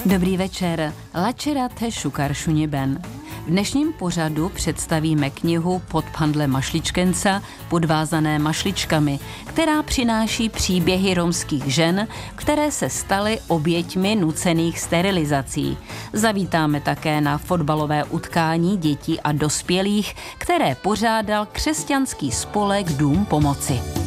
Dobrý večer, lačerate šukaršuně ben. V dnešním pořadu představíme knihu Podpandle mašličkenca Podvázané mašličkami, která přináší příběhy romských žen, které se staly oběťmi nucených sterilizací. Zavítáme také na fotbalové utkání dětí a dospělých, které pořádal křesťanský spolek Dům pomoci.